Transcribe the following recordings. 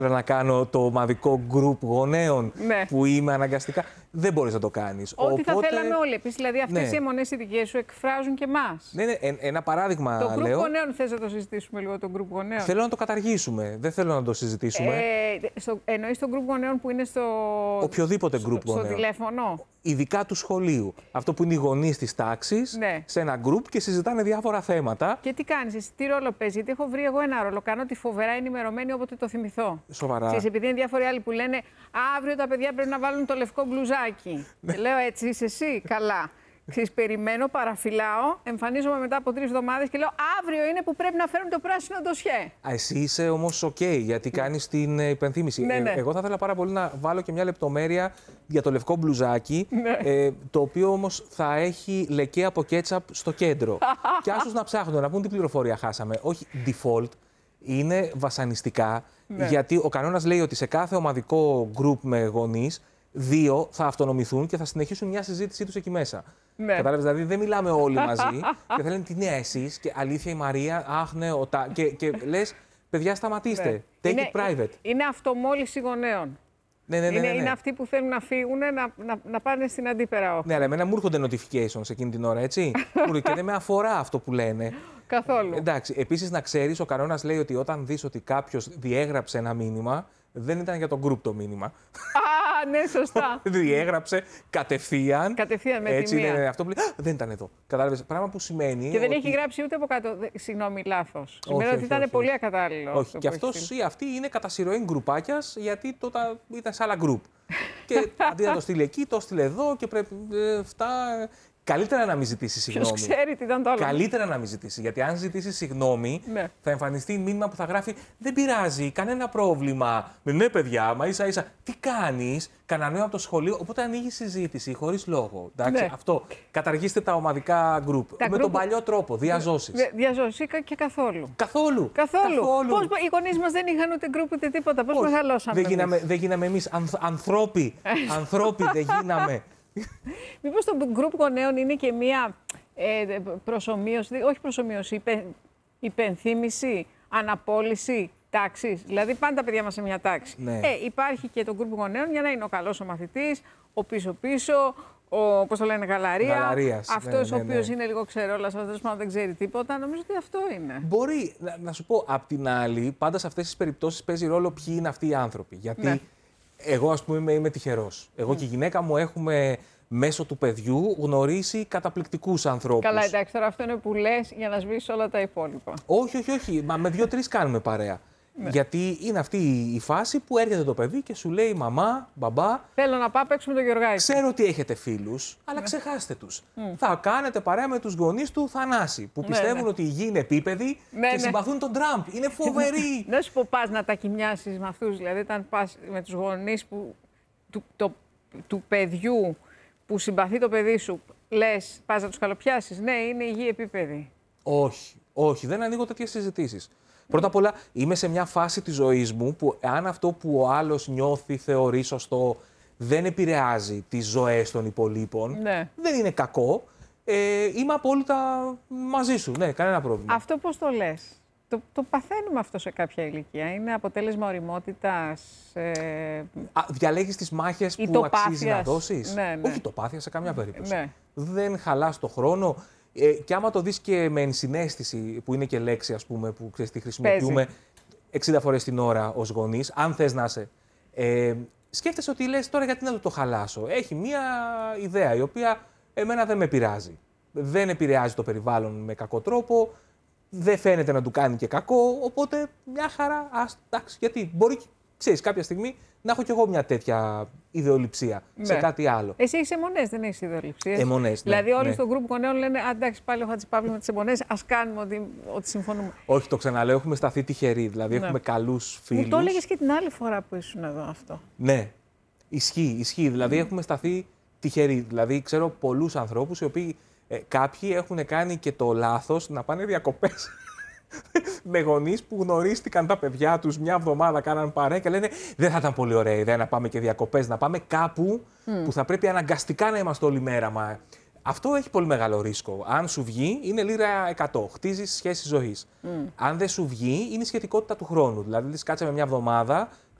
να κάνω το ομαδικό group γονέων Ναι. που είμαι αναγκαστικά. Δεν μπορείς να το κάνεις. Ό,τι θα θέλαμε όλοι. Επίσης, δηλαδή, αυτές Ναι. οι αιμονές οι δικές σου εκφράζουν και εμάς. Ναι, ναι, ένα παράδειγμα Το group λέω. γονέων, θες να το συζητήσουμε λίγο, το group γονέων? Θέλω να το καταργήσουμε. Δεν θέλω να το συζητήσουμε. Εννοείς το group γονέων που είναι στο. Οποιοδήποτε group στο γονέων. τηλέφωνο. Ειδικά του σχολείου. Αυτό που είναι οι γονείς της τάξης, Ναι. σε ένα group και συζητάνε διάφορα θέματα. Και τι κάνεις, εσύ τι ρόλο παίζει? Γιατί έχω βρει εγώ ένα ρόλο. Κάνω τη φοβερά ενημερωμένη όποτε το θυμηθώ. Σοβαρά. Ξέρεις, επειδή είναι διάφοροι άλλοι που λένε αύριο τα παιδιά πρέπει να βάλουν το λευκό μπλουζάκι. Και λέω έτσι είσαι εσύ, καλά. Ξέρεις, περιμένω, παραφυλάω, εμφανίζομαι μετά από 3 εβδομάδες και λέω αύριο είναι που πρέπει να φέρουν το πράσινο ντοσιέ. Εσύ είσαι όμως OK, γιατί κάνεις την υπενθύμηση. Ναι, ναι. Εγώ θα ήθελα πάρα πολύ να βάλω και μια λεπτομέρεια για το λευκό μπλουζάκι, Ναι. το οποίο όμως θα έχει λεκέ από κέτσαπ στο κέντρο. Και άσους να ψάχνουν, να πούν τι πληροφορία χάσαμε. Όχι default, είναι βασανιστικά, Ναι. γιατί ο κανόνας λέει ότι σε κάθε ομαδικό group με γονείς, 2 θα αυτονομηθούν και θα συνεχίσουν μια συζήτησή τους εκεί μέσα. Ναι. Κατάλαβες, δηλαδή δεν μιλάμε όλοι μαζί και θα λένε τι νέα εσείς και αλήθεια η Μαρία, αχ ναι, και λες, παιδιά σταματήστε, Ναι. take Είναι- it private. Είναι αυτομόλυση γονέων. Ναι, ναι, ναι, ναι, ναι. Είναι αυτοί που θέλουν να φύγουν, να πάνε στην αντίπερα όχθη. Ναι, αλλά εμένα μου έρχονται notifications εκείνη την ώρα, έτσι. Και δεν με αφορά αυτό που λένε. Καθόλου. Εντάξει, επίσης να ξέρεις, ο κανόνας λέει ότι όταν δεις ότι κάποιος διέγραψε ένα μήνυμα, δεν ήταν για το group το μήνυμα. Α, ναι, σωστά. Διέγραψε κατευθείαν. Κατευθείαν με τη Έτσι μία. είναι αυτό που λέει. Δεν ήταν εδώ. Κατάλαβες. Πράγμα που σημαίνει. Και δεν ότι... έχει γράψει ούτε από κάτω. Συγγνώμη, λάθος. Σημαίνει όχι, ότι ήταν όχι. πολύ ακατάλληλο. Όχι, και αυτός ή αυτή είναι κατά συρροή γκρουπάκια, γιατί τότε ήταν σε άλλα γκρουπ. Και αντί να το στείλει εκεί, το στείλε εδώ και πρέπει. Καλύτερα να μην ζητήσει Ποιος συγγνώμη. ξέρει τι ήταν το άλλο. Καλύτερα να μην ζητήσει. Γιατί αν ζητήσει συγγνώμη, Ναι. θα εμφανιστεί μήνυμα που θα γράφει δεν πειράζει, κανένα πρόβλημα. Ναι, παιδιά, μα ίσα ίσα. Τι κάνει, κανένα νέο από το σχολείο. Οπότε ανοίγει συζήτηση χωρίς λόγο. Εντάξει, Ναι. αυτό. Καταργήστε τα ομαδικά γκρουπ. Με group- τον παλιό τρόπο, διαζώσεις. Διαζώσει και καθόλου. Καθόλου. Καθόλου. Πώς, οι γονείς μας δεν είχαν ούτε γκρουπ ούτε τίποτα. Πώς Όχι, μεγαλώσαμε. δεν γίναμε εμείς ανθρώποι. Ανθρώποι δεν γίναμε. Μήπως το γκρουπ γονέων είναι και μία προσομοίωση, όχι προσομοίωση, υπενθύμηση, αναπόλυση τάξης. Δηλαδή πάντα τα παιδιά μας σε μια τάξη. Ναι. Υπάρχει και το γκρουπ γονέων για να είναι ο καλός ο μαθητής, ο πίσω-πίσω, ο, πώς το λένε, Γαλαρίας, αυτός ναι, ο ναι, οποίος ναι. είναι λίγο ξερόλας, αυτός που δεν ξέρει τίποτα. Νομίζω ότι αυτό είναι. Μπορεί να σου πω απ' την άλλη, πάντα σε αυτές τις περιπτώσεις παίζει ρόλο ποιοι είναι αυτοί οι άνθρωποι. Γιατί Ναι. εγώ, ας πούμε, είμαι τυχερός. Εγώ και η γυναίκα μου έχουμε μέσω του παιδιού γνωρίσει καταπληκτικούς ανθρώπους. Καλά, εντάξει, τώρα αυτό είναι που λες για να σβήσεις όλα τα υπόλοιπα. Όχι, όχι, όχι. Μα με 2-3 κάνουμε παρέα. Ναι. Γιατί είναι αυτή η φάση που έρχεται το παιδί και σου λέει μαμά, μπαμπά, Θέλω να πάω παίξουμε το Γιωργάκη. ξέρω ότι έχετε φίλους, αλλά Ναι. ξεχάστε τους. Θα κάνετε παρέα με τους γονείς του Θανάση, που Ναι, πιστεύουν ναι. ότι η γη είναι επίπεδη Ναι, και ναι. συμπαθούν τον Τραμπ. Είναι φοβεροί. Δεν σου πω πας να τα κοιμιάσεις με αυτούς. Δηλαδή, όταν πας με τους γονείς του παιδιού που συμπαθεί το παιδί σου, λες, πας να τους καλοπιάσεις. Ναι, είναι η γη επίπεδη. Όχι, όχι, δεν ανοίγω τέτοιες συζητήσεις. Πρώτα απ' όλα, είμαι σε μια φάση της ζωής μου που αν αυτό που ο άλλος νιώθει, θεωρεί σωστό, δεν επηρεάζει τις ζωές των υπολείπων, Ναι. δεν είναι κακό, είμαι απόλυτα μαζί σου. Ναι, κανένα πρόβλημα. Αυτό πώς το λες? Το παθαίνουμε αυτό σε κάποια ηλικία. Είναι αποτέλεσμα οριμότητας. Διαλέγεις τις μάχες Ή που τοπάθειας. αξίζει να δώσεις. Ναι, ναι. Όχι τοπάθεια σε καμιά περίπτωση. Ναι. Δεν χαλάς το χρόνο. Και άμα το δεις και με ενσυναίσθηση, που είναι και λέξη, ας πούμε, που ξέρεις, τη χρησιμοποιούμε 60 φορές την ώρα ως γονείς, αν θες να είσαι. Σκέφτεσαι ότι λες τώρα γιατί να το χαλάσω. Έχει μία ιδέα η οποία εμένα δεν με πειράζει. Δεν επηρεάζει το περιβάλλον με κακό τρόπο, δεν φαίνεται να του κάνει και κακό, οπότε μια χαρά, εντάξει, γιατί μπορεί, ξέρεις, κάποια στιγμή να έχω κι εγώ μια τέτοια ιδεολειψία σε Ναι. κάτι άλλο. Εσύ έχεις αιμονές, δεν έχεις ιδεολειψίες. Αιμονές, ναι, Δηλαδή, όλοι ναι. στο γκρουπ γονέων λένε εντάξει, πάλι ο Χατζηπαύλου με τις αιμονές, ας κάνουμε ό,τι συμφωνούμε. Όχι, το ξαναλέω, έχουμε σταθεί τυχεροί. Δηλαδή, Ναι. έχουμε καλούς φίλους. Μου το έλεγες και την άλλη φορά που ήσουν εδώ αυτό. Ναι, ισχύει. Δηλαδή, έχουμε σταθεί τυχεροί. Δηλαδή, ξέρω πολλούς ανθρώπους οι οποίοι κάποιοι έχουν κάνει και το λάθος να πάνε διακοπές με γονείς που γνωρίστηκαν τα παιδιά τους μια εβδομάδα, κάναν παρέα και λένε δεν θα ήταν πολύ ωραία ιδέα να πάμε και διακοπές, να πάμε κάπου που θα πρέπει αναγκαστικά να είμαστε όλη μέρα. Μα αυτό έχει πολύ μεγάλο ρίσκο. Αν σου βγει, είναι λίρα 100. Χτίζεις σχέση ζωής. Αν δεν σου βγει, είναι η σχετικότητα του χρόνου. Δηλαδή, κάτσαμε μια εβδομάδα,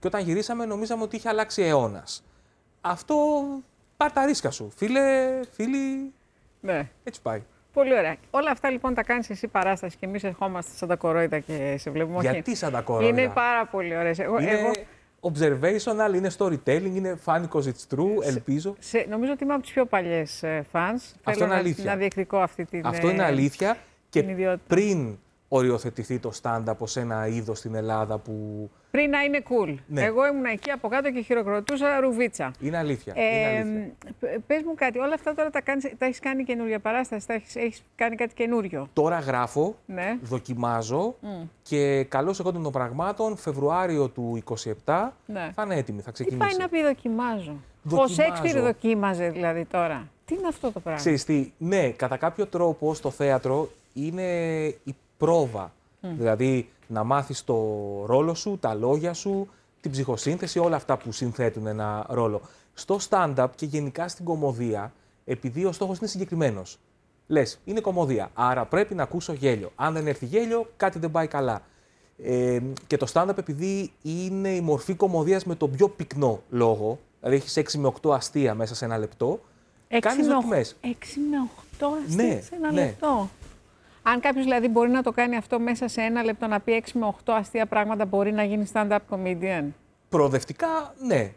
Και όταν γυρίσαμε, νομίζαμε ότι είχε αλλάξει αιώνας. Αυτό πάρ' τα ρίσκα σου. Φίλοι, Ναι. έτσι πάει. Πολύ ωραία. Όλα αυτά λοιπόν τα κάνεις εσύ παράσταση και εμείς ερχόμαστε σαν τα κορόιδα και σε βλέπουμε. Γιατί σαν τα κορόιδα? Είναι πάρα πολύ ωραίες. Είναι observational, είναι storytelling, είναι fun because it's true, ελπίζω. Νομίζω ότι είμαι από τις πιο παλιές fans. Αυτό είναι αλήθεια. Να διεκδικώ αυτή την Αυτό είναι αλήθεια και ιδιότητα. πριν οριοθετηθεί το stand-up ως ένα είδος στην Ελλάδα που... Πριν να είναι cool. Ναι. Εγώ ήμουν εκεί από κάτω και χειροκροτούσα ρουβίτσα. Είναι αλήθεια. Είναι αλήθεια. Πες μου κάτι, όλα αυτά τώρα τα έχεις κάνει καινούργια παράσταση, έχεις κάνει κάτι καινούριο? Τώρα γράφω, Ναι. δοκιμάζω και καλώς εγώ των πραγμάτων, Φεβρουάριο του 27 Ναι. θα είναι έτοιμη, θα Τι ξεκινήσει. πάει να πει δοκιμάζω? Ο Δοκιμάζω. Σέξπιρ δοκίμαζε δηλαδή τώρα. Τι είναι αυτό το πράγμα? Ξέρεις τι, ναι, κατά κάποιο τρόπο στο θέατρο είναι η πρόβα. Δηλαδή να μάθεις το ρόλο σου, τα λόγια σου, την ψυχοσύνθεση, όλα αυτά που συνθέτουν ένα ρόλο. Στο stand-up και γενικά στην κωμωδία, επειδή ο στόχος είναι συγκεκριμένος. Λες, είναι κωμωδία, άρα πρέπει να ακούσω γέλιο. Αν δεν έρθει γέλιο, κάτι δεν πάει καλά. Και το stand-up, επειδή είναι η μορφή κωμωδίας με τον πιο πυκνό λόγο, δηλαδή έχεις 6 με 8 αστεία μέσα σε ένα λεπτό, κάνεις δοκιμές. 6 με 8 αστεία Ναι, σε ένα ναι. λεπτό. Αν κάποιος δηλαδή μπορεί να το κάνει αυτό μέσα σε ένα λεπτό, να πει 6 με 8 αστεία πράγματα, μπορεί να γίνει stand-up comedian. Προοδευτικά, ναι.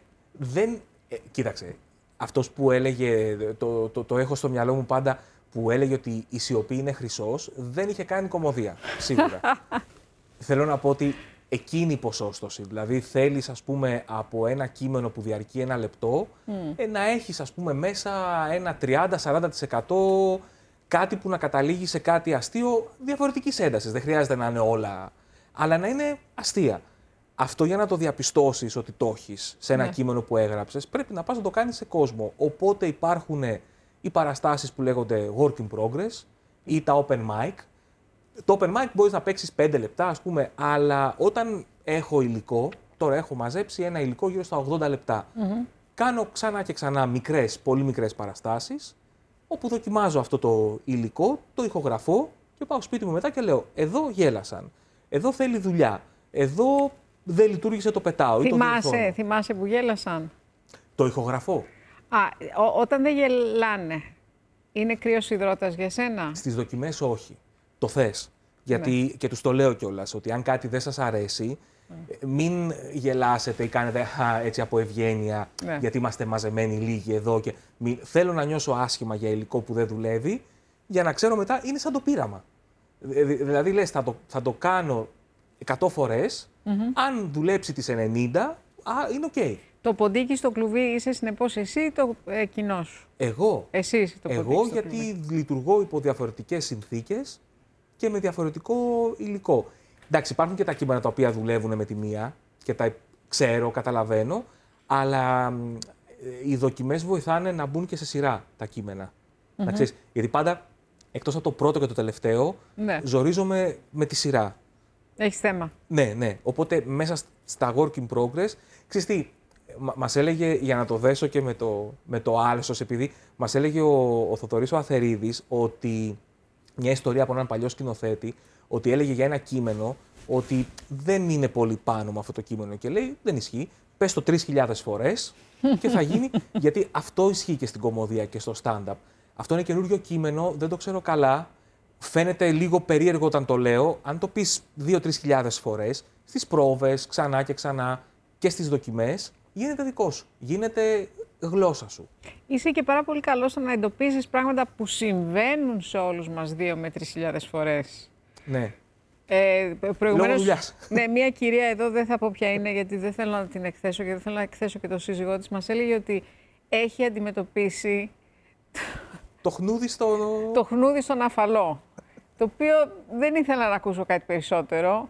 Κοίταξε, αυτός που έλεγε, το έχω στο μυαλό μου πάντα, που έλεγε ότι η σιωπή είναι χρυσός, δεν είχε κάνει κωμωδία, σίγουρα. Θέλω να πω ότι εκείνη η ποσόστοση, δηλαδή θέλεις, ας πούμε, από ένα κείμενο που διαρκεί ένα λεπτό, να έχεις, ας πούμε, μέσα ένα 30-40% κάτι που να καταλήγει σε κάτι αστείο διαφορετικής έντασης. Δεν χρειάζεται να είναι όλα, αλλά να είναι αστεία. Αυτό για να το διαπιστώσεις ότι το έχεις σε ένα κείμενο που έγραψες, πρέπει να πας να το κάνεις σε κόσμο. Οπότε υπάρχουν οι παραστάσεις που λέγονται work in progress ή τα open mic. Το open mic μπορείς να παίξεις 5 λεπτά, ας πούμε, αλλά όταν έχω υλικό, τώρα έχω μαζέψει ένα υλικό γύρω στα 80 λεπτά. Κάνω ξανά και ξανά μικρές, πολύ μικρές παραστάσεις, όπου δοκιμάζω αυτό το υλικό, το ηχογραφώ και πάω σπίτι μου μετά και λέω: εδώ γέλασαν, εδώ θέλει δουλειά, εδώ δεν λειτουργήσε, το πετάω ή το διορθώνω. Θυμάσαι που γέλασαν? Το ηχογραφώ. Όταν δεν γελάνε, είναι κρύος υδρότας για σένα? Στις δοκιμές όχι. Το θες. Γιατί και τους το λέω κιόλας, ότι αν κάτι δεν σας αρέσει, μην γελάσετε ή κάνετε έτσι από ευγένεια, γιατί είμαστε μαζεμένοι λίγοι εδώ και θέλω να νιώσω άσχημα για υλικό που δεν δουλεύει, για να ξέρω μετά είναι σαν το πείραμα. Δηλαδή λες, θα το κάνω 100 φορές, αν δουλέψει τις 90, είναι οκ. Το ποντίκι στο κλουβί είσαι συνεπώς εσύ ή το κοινό σου? Εγώ. Εσύ είσαι το ποντίκι στο γιατί κλουβί. λειτουργώ υπό διαφορετικές συνθήκες και με διαφορετικό υλικό. Εντάξει, υπάρχουν και τα κείμενα τα οποία δουλεύουν με τη μία και τα ξέρω, καταλαβαίνω, αλλά οι δοκιμές βοηθάνε να μπουν και σε σειρά τα κείμενα. Να ξέρεις, γιατί πάντα, εκτός από το πρώτο και το τελευταίο, ζορίζομαι με τη σειρά. Έχεις θέμα. Ναι. Οπότε μέσα στα work in progress, ξέρεις τι, μας έλεγε, για να το δέσω και με το άλσος, επειδή μας έλεγε ο Θοδωρής ο Αθερίδης ότι μια ιστορία από έναν παλιό σκηνοθέτη, ότι έλεγε για ένα κείμενο ότι δεν είναι πολύ πάνω με αυτό το κείμενο και λέει δεν ισχύει, πες το 3.000 φορές και θα γίνει, γιατί αυτό ισχύει και στην κωμωδία και στο stand-up. Αυτό είναι καινούριο κείμενο, δεν το ξέρω καλά, φαίνεται λίγο περίεργο όταν το λέω, αν το πεις 2-3.000 φορές, στις πρόβες, ξανά και ξανά και στις δοκιμές, γίνεται δικό σου, γίνεται γλώσσα σου. Είσαι και πάρα πολύ καλός στο να εντοπίζεις πράγματα που συμβαίνουν σε όλους μας 2 με 3.000 φορές. Ναι. Προηγουμένως, δουλειάς. ναι, μία κυρία εδώ, δεν θα πω ποια είναι, γιατί δεν θέλω να την εκθέσω και δεν θέλω να εκθέσω και το σύζυγό της, μας έλεγε ότι έχει αντιμετωπίσει το χνούδι στον αφαλό, το οποίο δεν ήθελα να ακούσω κάτι περισσότερο.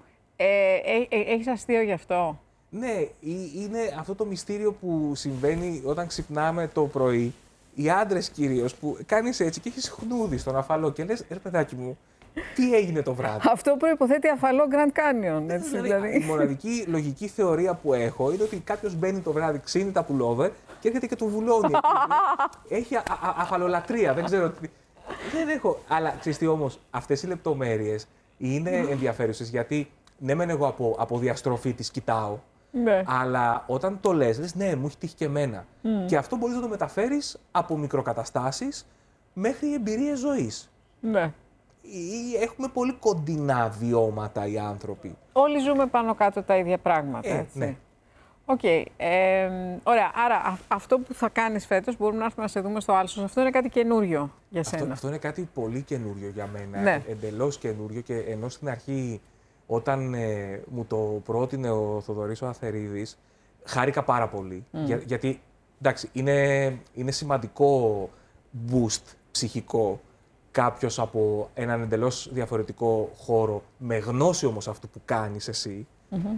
Έχεις αστείο γι' αυτό? Ναι, είναι αυτό το μυστήριο που συμβαίνει όταν ξυπνάμε το πρωί. Οι άντρες κυρίως που κάνεις έτσι και έχεις χνούδι στον αφαλό και λες, ρε παιδάκι μου, τι έγινε το βράδυ? Αυτό προϋποθέτει αφαλό Grand Canyon. Έτσι, δηλαδή. Η μοναδική λογική θεωρία που έχω είναι ότι κάποιος μπαίνει το βράδυ, ξύνει τα πουλόβερ και έρχεται και του βουλώνει. Έχει αφαλολατρεία, δεν ξέρω τι. Δεν έχω. Αλλά ξέρεις τι όμως, αυτές οι λεπτομέρειες είναι ενδιαφέρουσες γιατί ναι, μεν εγώ από διαστροφή τις κοιτάω, Ναι. Αλλά όταν το λες, ναι, μου έχει τύχει και εμένα. Και αυτό μπορείς να το μεταφέρεις από μικροκαταστάσεις μέχρι εμπειρίες ζωής. Ναι. Έχουμε πολύ κοντινά βιώματα οι άνθρωποι. Όλοι ζούμε πάνω κάτω τα ίδια πράγματα, έτσι. Ναι. Οκ. Ωραία. Άρα αυτό που θα κάνεις φέτος, μπορούμε να έρθουμε να σε δούμε στο Άλσος. Αυτό είναι κάτι καινούριο για σένα. Αυτό είναι κάτι πολύ καινούριο για μένα. Ναι. Εντελώς καινούριο. Και ενώ στην αρχή, όταν μου το πρότεινε ο Θοδωρής ο Αθερίδης, χάρηκα πάρα πολύ. Γιατί, εντάξει, είναι σημαντικό boost ψυχικό κάποιος από έναν εντελώς διαφορετικό χώρο, με γνώση όμως αυτού που κάνεις εσύ,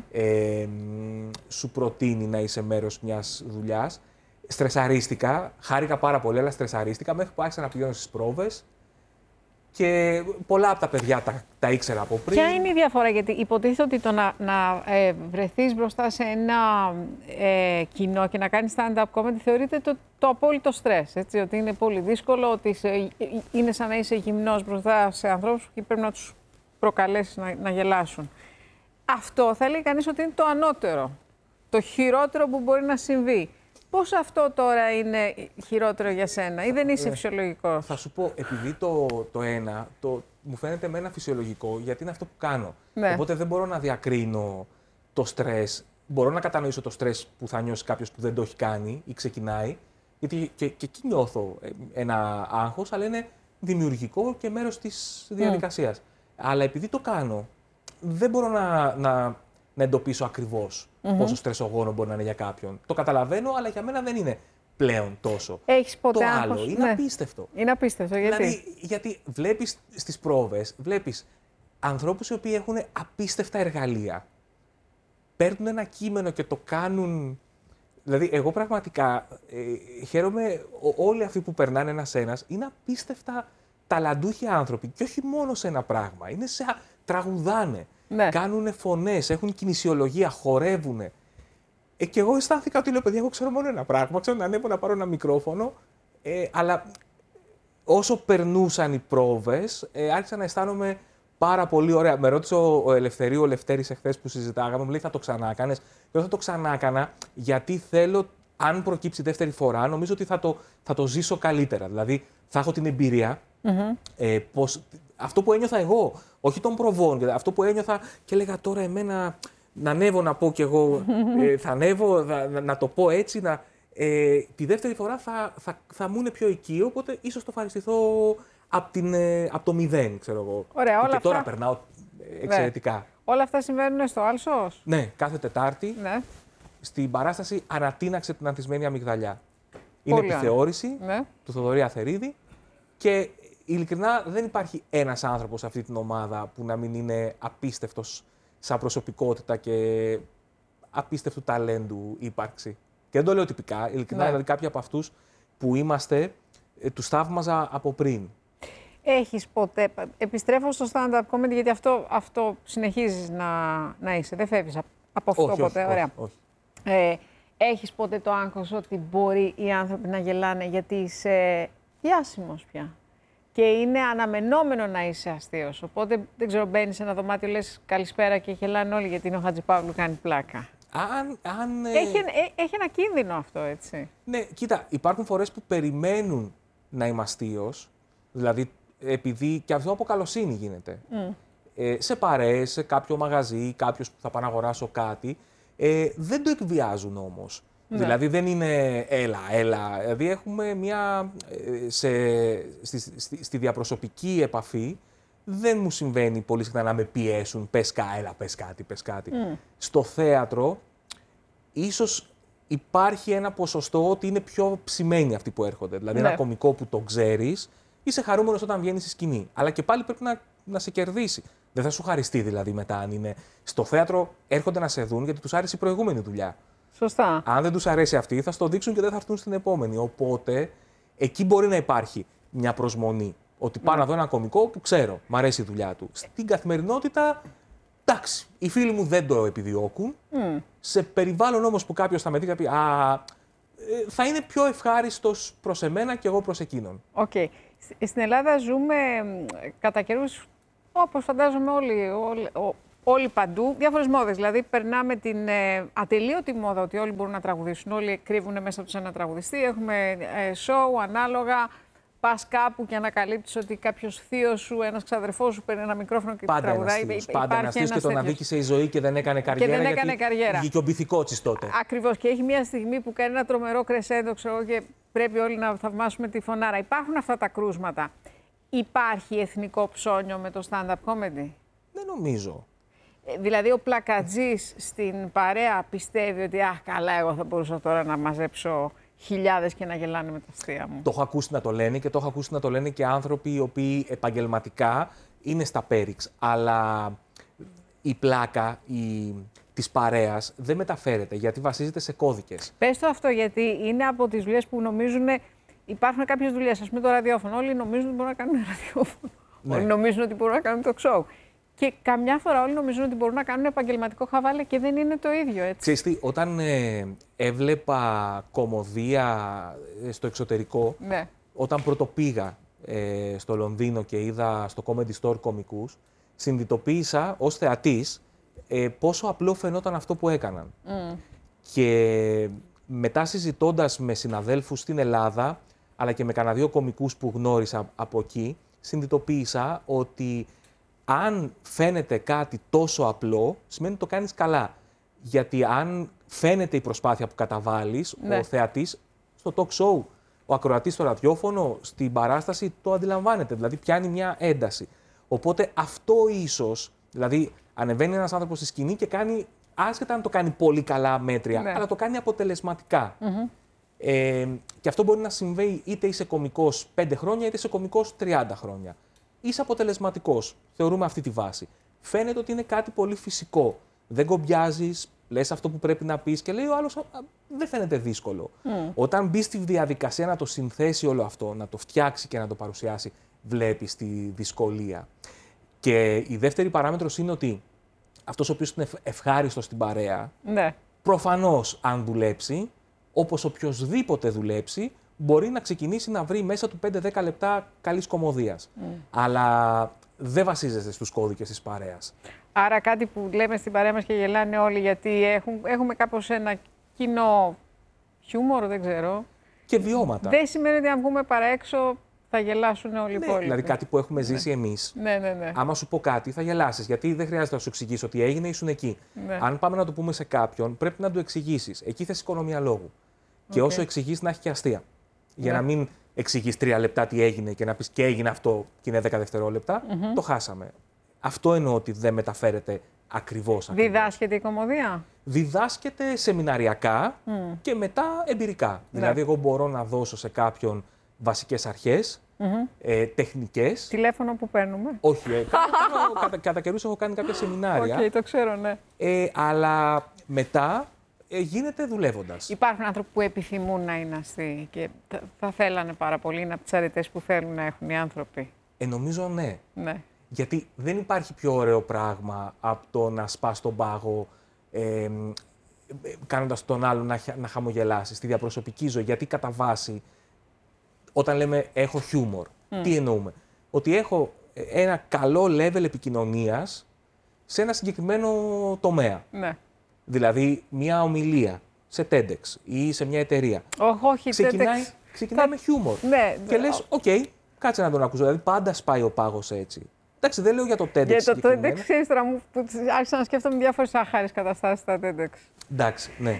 σου προτείνει να είσαι μέρος μιας δουλειάς. Στρεσαρίστηκα, χάρηκα πάρα πολύ, αλλά στρεσαρίστηκα μέχρι που άρχισα να πηγαίνω στις πρόβες και πολλά από τα παιδιά τα ήξερα από πριν. Ποια είναι η διαφορά, γιατί υποτίθεται ότι το να βρεθείς μπροστά σε ένα κοινό και να κάνεις stand-up comedy θεωρείται το απόλυτο στρες, έτσι, ότι είναι πολύ δύσκολο, ότι είναι σαν να είσαι γυμνός μπροστά σε ανθρώπους και πρέπει να τους προκαλέσεις να γελάσουν. Αυτό θα λέει κανείς ότι είναι το ανώτερο, το χειρότερο που μπορεί να συμβεί. Πώς αυτό τώρα είναι χειρότερο για σένα ή δεν είσαι φυσιολογικός? Θα σου πω, επειδή το ένα μου φαίνεται εμένα φυσιολογικό, γιατί είναι αυτό που κάνω. Ναι. Οπότε δεν μπορώ να διακρίνω το στρες. Μπορώ να κατανοήσω το στρες που θα νιώσει κάποιος που δεν το έχει κάνει ή ξεκινάει, γιατί και εκεί νιώθω ένα άγχος, αλλά είναι δημιουργικό και μέρος της διαδικασίας. Αλλά επειδή το κάνω, δεν μπορώ να εντοπίσω ακριβώς πόσο στρεσογόνο μπορεί να είναι για κάποιον. Το καταλαβαίνω, αλλά για μένα δεν είναι πλέον τόσο. Έχεις ποτέ το άγχος? άλλο είναι απίστευτο. Είναι απίστευτο, γιατί? Δηλαδή, γιατί βλέπεις στις πρόβες, βλέπεις ανθρώπους οι οποίοι έχουν απίστευτα εργαλεία. Παίρνουν ένα κείμενο και το κάνουν. Δηλαδή, εγώ πραγματικά χαίρομαι όλοι αυτοί που περνάνε ένας-ένας, είναι απίστευτα ταλαντούχοι άνθρωποι. Και όχι μόνο σε ένα πράγμα. Είναι τραγουδάνε. Ναι. Κάνουν φωνές, έχουν κινησιολογία, χορεύουν. Και εγώ αισθάνθηκα ότι λέω, παιδιά, εγώ ξέρω μόνο ένα πράγμα. Ξέρω να ανέβω να πάρω ένα μικρόφωνο. Αλλά όσο περνούσαν οι πρόβες, άρχισα να αισθάνομαι πάρα πολύ ωραία. Με ρώτησε ο Ελευθέρης εχθές που συζητάγαμε, μου λέει, θα το ξανά κάνεις? Εγώ θα το ξανά έκανα, γιατί θέλω, αν προκύψει δεύτερη φορά, νομίζω ότι θα το ζήσω καλύτερα. Δηλαδή, θα έχω την εμπειρία. Αυτό που ένιωθα εγώ, όχι των προβών, αυτό που ένιωθα και έλεγα τώρα εμένα να ανέβω να πω κι εγώ, θα ανέβω, να το πω έτσι, τη δεύτερη φορά θα μου είναι πιο οικείο, οπότε ίσως το ευχαριστηθώ από το 0, ξέρω εγώ. Ωραία, όλα και τώρα αυτά περνάω εξαιρετικά. Ναι. Όλα αυτά συμβαίνουν στο Άλσος? Ναι, κάθε Τετάρτη, ναι, στην παράσταση «Ανατείναξε την ανθισμένη αμυγδαλιά». Είναι Πολύ επιθεώρηση ναι. του Θοδωρή Αθερίδη και ειλικρινά δεν υπάρχει ένας άνθρωπος σε αυτή την ομάδα που να μην είναι απίστευτος σαν προσωπικότητα και απίστευτου ταλέντου ύπαρξη. Και δεν το λέω τυπικά, ειλικρινά, Ναι. δηλαδή κάποιοι από αυτούς που είμαστε, τους θαύμαζα από πριν. Έχεις ποτέ, επιστρέφω στο stand-up comedy, γιατί αυτό συνεχίζεις να είσαι, δεν φεύγεις από αυτό ποτέ, ωραία. Όχι. Έχεις ποτέ το άγχος ότι μπορεί οι άνθρωποι να γελάνε γιατί είσαι διάσημος πια και είναι αναμενόμενο να είσαι αστείος, οπότε δεν ξέρω, μπαίνεις σε ένα δωμάτιο, λες καλησπέρα και γελάνε όλοι γιατί είναι ο Χατζηπαύλου, κάνει πλάκα. Έχει ένα κίνδυνο αυτό, έτσι. Ναι, κοίτα, υπάρχουν φορές που περιμένουν να είμαι αστείος, δηλαδή επειδή και αυτό από καλοσύνη γίνεται. Σε παρέες, σε κάποιο μαγαζί, κάποιος που θα πάω να αγοράσω κάτι, δεν το εκβιάζουν όμως. Ναι. Δηλαδή δεν είναι έλα. Δηλαδή έχουμε στη διαπροσωπική επαφή δεν μου συμβαίνει πολύ συχνά να με πιέσουν, πες κάτι. Στο θέατρο ίσως υπάρχει ένα ποσοστό ότι είναι πιο ψημένοι αυτοί που έρχονται. Δηλαδή Ναι. ένα κωμικό που το ξέρεις, είσαι χαρούμενος όταν βγαίνεις στη σκηνή. Αλλά και πάλι πρέπει να σε κερδίσει. Δεν θα σου χαριστεί δηλαδή μετά αν είναι. Στο θέατρο έρχονται να σε δουν γιατί τους άρεσε η προηγούμενη δουλειά. Σωστά. Αν δεν τους αρέσει αυτή, θα στο δείξουν και δεν θα έρθουν στην επόμενη. Οπότε εκεί μπορεί να υπάρχει μια προσμονή. Ότι πάω να δω ένα κωμικό που ξέρω, μ' αρέσει η δουλειά του. Στην καθημερινότητα, εντάξει, οι φίλοι μου δεν το επιδιώκουν. Σε περιβάλλον όμως που κάποιος θα με δει και θα πει θα είναι πιο ευχάριστος προς εμένα και εγώ προς εκείνον. Οκ. Στην Ελλάδα ζούμε κατά καιρούς, όπως φαντάζομαι όλοι, όλοι παντού, διάφορες μόδες. Δηλαδή, περνάμε την ατελείωτη μόδα ότι όλοι μπορούν να τραγουδήσουν. Όλοι κρύβουν μέσα τους ένα τραγουδιστή. Έχουμε show ανάλογα. Πας κάπου και ανακαλύπτεις ότι κάποιος θείος σου, ένας ξαδερφός σου παίρνει ένα μικρόφωνο και τραγουδάει. Πάντα ένας θείος και τον αδίκησε η ζωή και δεν έκανε καριέρα. Και δεν έκανε καριέρα. Βγήκε ο Μπιθικότσης τότε. Ακριβώς. Και έχει μια στιγμή που κάνει ένα τρομερό κρεσέντο, ξέρω, και πρέπει όλοι να θαυμάσουμε τη φωνάρα. Υπάρχουν αυτά τα κρούσματα. Υπάρχει εθνικό ψώνιο με το stand-up comedy? Δεν νομίζω. Δηλαδή, ο πλακατζής στην παρέα πιστεύει ότι «Αχ, καλά, εγώ θα μπορούσα τώρα να μαζέψω χιλιάδες και να γελάνε με τα αστεία μου». Το έχω ακούσει να το λένε και το έχω ακούσει να το λένε και άνθρωποι οι οποίοι επαγγελματικά είναι στα πέριξ. Αλλά η πλάκα της παρέας δεν μεταφέρεται γιατί βασίζεται σε κώδικες. Πες το αυτό, γιατί είναι από τις δουλειές που νομίζουν. Υπάρχουν κάποιες δουλειές, ας πούμε το ραδιόφωνο. Όλοι νομίζουν ότι μπορούν να κάνουν ραδιόφωνο. Ναι. Όλοι νομίζουν ότι μπορούν να κάνουν το show. Και καμιά φορά όλοι νομίζουν ότι μπορούν να κάνουν επαγγελματικό χαβάλε και δεν είναι το ίδιο, έτσι. Ξέρεις τι, όταν έβλεπα κωμωδία στο εξωτερικό, Ναι. όταν πρώτο πήγα στο Λονδίνο και είδα στο Comedy Store κωμικούς, συνειδητοποίησα ως θεατής πόσο απλό φαινόταν αυτό που έκαναν. Και μετά συζητώντας με συναδέλφους στην Ελλάδα, αλλά και με κανένα δύο κωμικούς που γνώρισα από εκεί, συνειδητοποίησα ότι αν φαίνεται κάτι τόσο απλό, σημαίνει ότι το κάνεις καλά. Γιατί αν φαίνεται η προσπάθεια που καταβάλεις, Ναι. ο θεατής στο talk show, ο ακροατής στο ραδιόφωνο, στην παράσταση, το αντιλαμβάνεται. Δηλαδή πιάνει μια ένταση. Οπότε αυτό ίσως, δηλαδή ανεβαίνει ένας άνθρωπος στη σκηνή και κάνει, άσχετα αν το κάνει πολύ καλά μέτρια, Ναι. αλλά το κάνει αποτελεσματικά. Και αυτό μπορεί να συμβαίνει είτε είσαι κωμικός 5 χρόνια, είτε είσαι κωμικός 30 χρόνια. Είσαι αποτελεσματικός. Θεωρούμε αυτή τη βάση. Φαίνεται ότι είναι κάτι πολύ φυσικό. Δεν κομπιάζεις, λες αυτό που πρέπει να πεις και λέει ο άλλος δεν φαίνεται δύσκολο. Όταν μπει στη διαδικασία να το συνθέσει όλο αυτό, να το φτιάξει και να το παρουσιάσει, βλέπεις τη δυσκολία. Και η δεύτερη παράμετρος είναι ότι αυτός ο οποίος είναι ευχάριστος στην παρέα, Ναι. προφανώς αν δουλέψει, όπως οποιοσδήποτε δουλέψει, μπορεί να ξεκινήσει να βρει μέσα του 5-10 λεπτά καλής κωμωδίας. Αλλά δεν βασίζεται στους κώδικες της παρέας. Άρα κάτι που λέμε στην παρέα μας και γελάνε όλοι, γιατί έχουμε κάπως ένα κοινό χιούμορ, δεν ξέρω. Και βιώματα. Δεν σημαίνει ότι αν βγούμε παρά έξω θα γελάσουν όλοι οι υπόλοιποι. Δηλαδή κάτι που έχουμε ζήσει εμείς. Ναι. Άμα σου πω κάτι, θα γελάσεις. Γιατί δεν χρειάζεται να σου εξηγήσω τι έγινε, ήσουν εκεί. Ναι. Αν πάμε να το πούμε σε κάποιον, πρέπει να του εξηγήσεις. Εκεί θες οικονομία λόγου. Και όσο εξηγείς, να έχει και αστεία. Για να μην εξηγείς 3 λεπτά τι έγινε και να πεις και έγινε αυτό και είναι 10 δευτερόλεπτα, το χάσαμε. Αυτό εννοώ ότι δεν μεταφέρεται ακριβώς. Διδάσκεται η κωμωδία? Διδάσκεται σεμιναριακά και μετά εμπειρικά. Δηλαδή, εγώ μπορώ να δώσω σε κάποιον βασικές αρχές, τεχνικές. Τηλέφωνο που παίρνουμε? Όχι, κατά καιρούς έχω κάνει κάποια σεμινάρια. Οκ, το ξέρω, ναι. Αλλά μετά γίνεται δουλεύοντας. Υπάρχουν άνθρωποι που επιθυμούν να είναι αστείοι και θα θέλανε πάρα πολύ, είναι από τις αρετές που θέλουν να έχουν οι άνθρωποι. Νομίζω ναι. Ναι. Γιατί δεν υπάρχει πιο ωραίο πράγμα από το να σπάς τον πάγο κάνοντας τον άλλον να χαμογελάσει στη διαπροσωπική ζωή. Γιατί κατά βάση, όταν λέμε έχω χιούμορ, τι εννοούμε? Ότι έχω ένα καλό level επικοινωνίας σε ένα συγκεκριμένο τομέα. Ναι. Δηλαδή, μια ομιλία σε TEDx ή σε μια εταιρεία. Όχι, Ξεκινάει με χιούμορ. Ναι. Και λες, οκ, κάτσε να τον ακούσω. Δηλαδή, πάντα σπάει ο πάγος έτσι. Εντάξει, δεν λέω για το TEDx. Για το TEDx, ξέρεις τώρα, άρχισα να σκέφτομαι διάφορες άχαρες καταστάσεις στα TEDx. Εντάξει, ναι.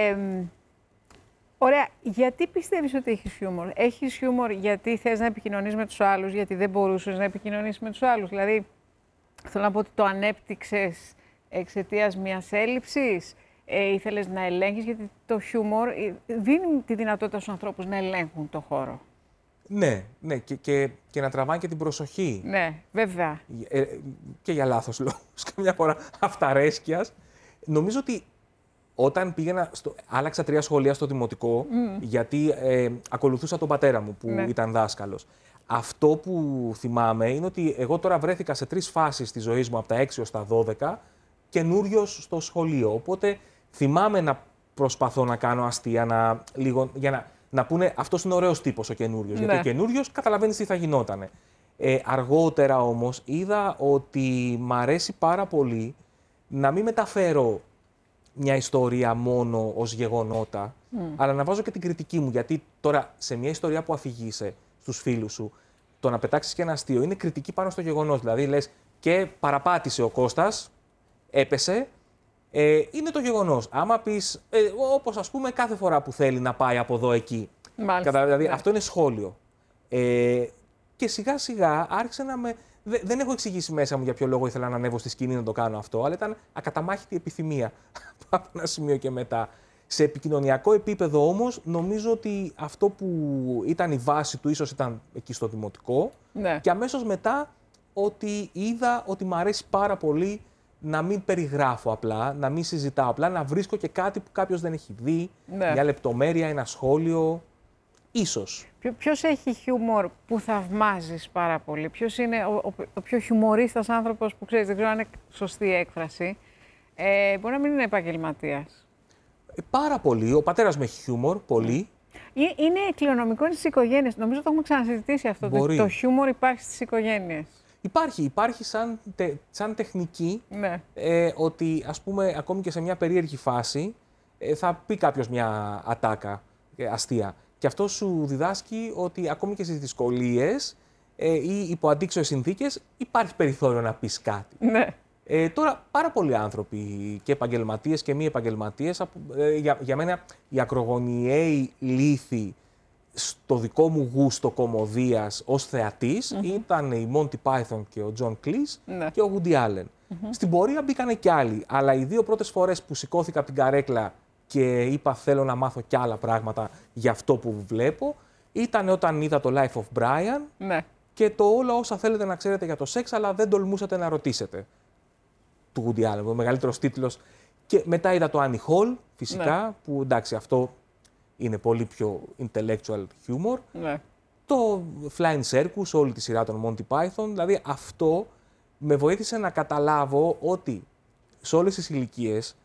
Ωραία. Γιατί πιστεύεις ότι έχεις χιούμορ? Έχεις χιούμορ γιατί θες να επικοινωνείς με τους άλλους, γιατί δεν μπορούσες να επικοινωνήσεις με τους άλλους? Δηλαδή, θέλω να πω ότι το ανέπτυξες εξαιτίας μιας έλλειψης, ήθελες να ελέγχεις, γιατί το χιούμορ δίνει τη δυνατότητα στους ανθρώπους να ελέγχουν το χώρο. Ναι, και να τραβάνε και την προσοχή. Ναι, βέβαια. Και για λάθος λόγους, καμιά φορά αυταρέσκειας. Νομίζω ότι όταν πήγαινα, άλλαξα 3 σχολεία στο δημοτικό, γιατί ακολουθούσα τον πατέρα μου που ήταν δάσκαλος. Αυτό που θυμάμαι είναι ότι εγώ τώρα βρέθηκα σε 3 φάσεις της ζωής μου, από τα 6 ως τα 12, καινούριος στο σχολείο. Οπότε θυμάμαι να προσπαθώ να κάνω αστεία, για να πούνε αυτός είναι ωραίος τύπος ο καινούριος. Γιατί ο καινούριος καταλαβαίνεις τι θα γινότανε. Αργότερα όμως είδα ότι μ' αρέσει πάρα πολύ να μην μεταφέρω μια ιστορία μόνο ως γεγονότα, αλλά να βάζω και την κριτική μου. Γιατί τώρα σε μια ιστορία που αφηγείσαι στους φίλους σου, το να πετάξεις και ένα αστείο είναι κριτική πάνω στο γεγονός. Δηλαδή λες και παραπάτησε ο Κώστας, έπεσε, είναι το γεγονός. Άμα πεις, όπως ας πούμε κάθε φορά που θέλει να πάει από εδώ εκεί. Δηλαδή αυτό είναι σχόλιο. Και σιγά σιγά άρχισε να με... Δεν έχω εξηγήσει μέσα μου για ποιο λόγο ήθελα να ανέβω στη σκηνή να το κάνω αυτό, αλλά ήταν ακαταμάχητη επιθυμία από ένα σημείο και μετά. Σε επικοινωνιακό επίπεδο όμως, νομίζω ότι αυτό που ήταν η βάση του ίσως ήταν εκεί στο δημοτικό. Ναι. Και αμέσως μετά ότι είδα ότι μου αρέσει πάρα πολύ να μην περιγράφω απλά, να μην συζητάω απλά, να βρίσκω και κάτι που κάποιος δεν έχει δει, μια λεπτομέρεια, ένα σχόλιο. Ίσως. Ποιος έχει χιούμορ που θαυμάζεις πάρα πολύ? Ποιος είναι ο πιο χιουμορίστας άνθρωπος που ξέρεις? Δεν ξέρω αν είναι σωστή η έκφραση. Μπορεί να μην είναι επαγγελματίας. Πάρα πολύ. Ο πατέρας με έχει χιούμορ, πολύ. Είναι κληρονομικό στις οικογένειες. Νομίζω το έχουμε ξανασυζητήσει αυτό. Το χιούμορ υπάρχει στις οικογένειες. Υπάρχει σαν τεχνική, ναι. Ότι ας πούμε ακόμη και σε μια περίεργη φάση θα πει κάποιος μια ατάκα αστεία. Και αυτό σου διδάσκει ότι ακόμη και στις δυσκολίες ή υπό αντίξωες συνθήκες υπάρχει περιθώριο να πεις κάτι. Ναι. Τώρα πάρα πολλοί άνθρωποι και επαγγελματίες και μη επαγγελματίες, για μένα οι ακρογωνιαίοι λύθοι στο δικό μου γούστο κωμωδίας ως θεατής ήταν η Monty Python και ο John Cleese και ο Woody Allen. Στην πορεία μπήκανε κι άλλοι, αλλά οι δύο πρώτες φορές που σηκώθηκα από την καρέκλα και είπα θέλω να μάθω κι άλλα πράγματα για αυτό που βλέπω, ήταν όταν είδα το Life of Brian και το όλα όσα θέλετε να ξέρετε για το σεξ, αλλά δεν τολμούσατε να ρωτήσετε, του Woody Allen, ο μεγαλύτερος τίτλος. Και μετά είδα το Annie Hall, φυσικά, που εντάξει αυτό είναι πολύ πιο intellectual humor. Το Flying Circus, όλη τη σειρά των Monty Python, δηλαδή αυτό με βοήθησε να καταλάβω ότι σε όλες τις ηλικίες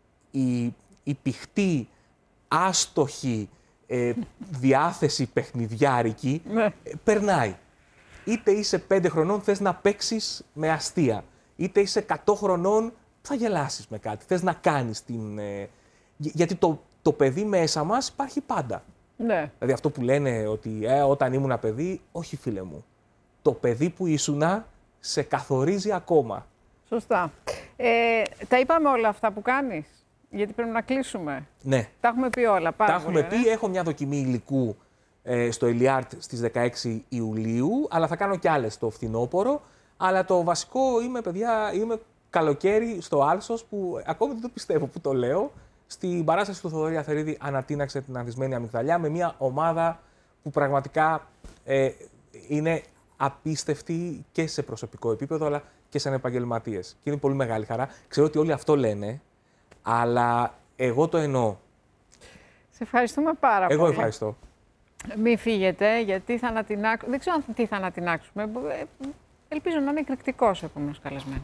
η πηχτή, άστοχη διάθεση παιχνιδιάρικη περνάει. Είτε είσαι 5 χρονών, θες να παίξεις με αστεία. Είτε είσαι 100 χρονών, θα γελάσεις με κάτι. Θες να κάνεις την... γιατί το παιδί μέσα μας υπάρχει πάντα. Ναι. Δηλαδή αυτό που λένε ότι όταν ήμουν παιδί, όχι φίλε μου. Το παιδί που ήσουνα σε καθορίζει ακόμα. Σωστά. Τα είπαμε όλα αυτά που κάνεις. Γιατί πρέπει να κλείσουμε. Ναι. Τα έχουμε πει όλα. Τα έχουμε πει. Έχω μια δοκιμή υλικού στο Ελιάρτ στις 16 Ιουλίου, αλλά θα κάνω κι άλλες το φθινόπωρο. Αλλά το βασικό είμαι καλοκαίρι στο Άλσος, που ακόμη δεν το πιστεύω που το λέω. Στην παράσταση του Θοδωρή Αθερίδη ανατείναξε την Ανθισμένη Αμυγδαλιά με μια ομάδα που πραγματικά είναι απίστευτη και σε προσωπικό επίπεδο, αλλά και σαν επαγγελματίες. Και είναι πολύ μεγάλη χαρά. Ξέρω ότι όλοι αυτό λένε, αλλά εγώ το εννοώ. Σε ευχαριστούμε πάρα πολύ. Εγώ ευχαριστώ. Μην φύγετε, γιατί θα ανατινάξουμε. Δεν ξέρω τι θα ανατινάξουμε. Ελπίζω να είναι εκρηκτικός ο επόμενος καλεσμένος.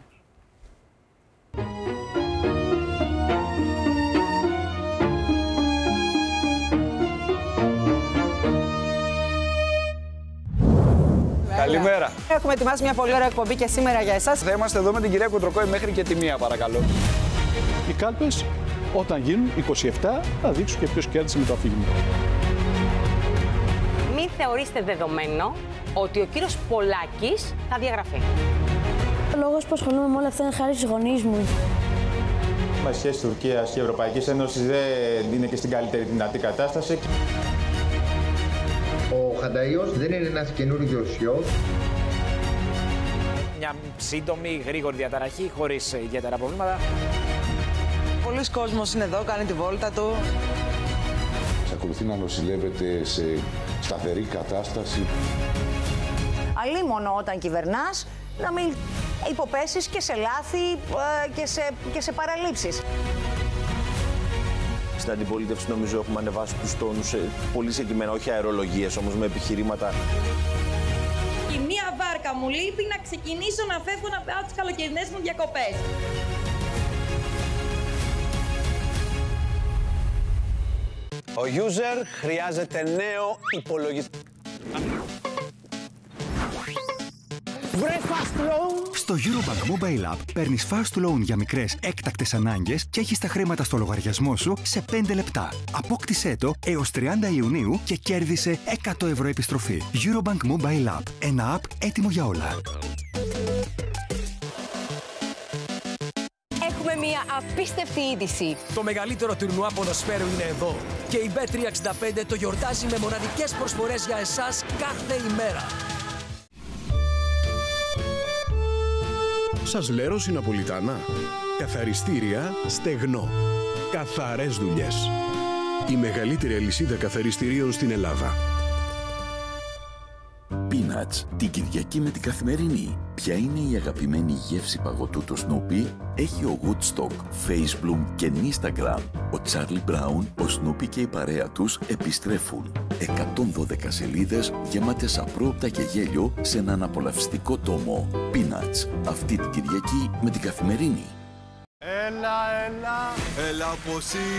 Καλημέρα. Έχουμε ετοιμάσει μια πολύ ωραία εκπομπή και σήμερα για εσάς. Θα είμαστε εδώ με την κυρία Κουτροκόη μέχρι και τη 1, παρακαλώ. Οι κάλπες, όταν γίνουν 27, θα δείξουν και ποιος κέρδισε με το αφήγημα. Μην θεωρήστε δεδομένο ότι ο κύριος Πολάκης θα διαγραφεί. Ο λόγος που ασχολούμαι με όλα αυτά είναι χάρη στους γονείς μου. Η σχέση Τουρκίας και Ευρωπαϊκής Ένωσης δεν είναι και στην καλύτερη δυνατή κατάσταση. Ο Χανταΐος δεν είναι ένας καινούριος ιός. Μια σύντομη, γρήγορη διαταραχή, χωρίς ιδιαίτερα προβλήματα. Πολλοί κόσμος είναι εδώ, κάνει τη βόλτα του. Εξακολουθεί να νοσηλεύεται σε σταθερή κατάσταση. Αλίμονο όταν κυβερνάς, να μην υποπέσεις και σε λάθη και σε παραλήψεις. Στην αντιπολίτευση νομίζω έχουμε ανεβάσει τους τόνους πολύ συγκεκριμένα, όχι αερολογίες όμως, με επιχειρήματα. Η μία βάρκα μου λείπει να ξεκινήσω να φεύγω να πάω τις καλοκαιρινές μου διακοπές. Ο user χρειάζεται νέο υπολογιστή. Breakfast room. Στο Eurobank Mobile App παίρνεις fast loan για μικρές έκτακτες ανάγκες και έχεις τα χρήματα στο λογαριασμό σου σε 5 λεπτά. Απόκτησέ το έως 30 Ιουνίου και κέρδισε 100 ευρώ επιστροφή. Eurobank Mobile App. Ένα app έτοιμο για όλα. Έχουμε μια απίστευτη είδηση. Το μεγαλύτερο τουρνουά ποδοσφαίρου είναι εδώ. Και η Bet365 το γιορτάζει με μοναδικές προσφορές για εσάς κάθε ημέρα. Σας λέρωση Ναπολιτάνα. Καθαριστήρια Στεγνό. Καθαρές δουλειές. Η μεγαλύτερη αλυσίδα καθαριστηρίων στην Ελλάδα. Peanuts, την Κυριακή με την Καθημερινή. Ποια είναι η αγαπημένη γεύση παγωτού του Snoopy? Έχει ο Woodstock, Facebook και Instagram. Ο Charlie Brown, ο Snoopy και η παρέα τους επιστρέφουν. 112 σελίδες γεμάτες απρόοπτα και γέλιο σε έναν απολαυστικό τόμο. Peanuts, αυτή την Κυριακή με την Καθημερινή. Έλα πως